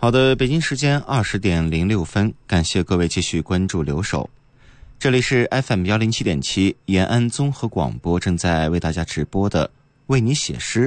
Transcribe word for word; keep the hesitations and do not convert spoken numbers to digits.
好的，北京时间二十点零六分，感谢各位继续关注留守。这里是 F M 一零七点七 延安综合广播正在为大家直播的为你写诗。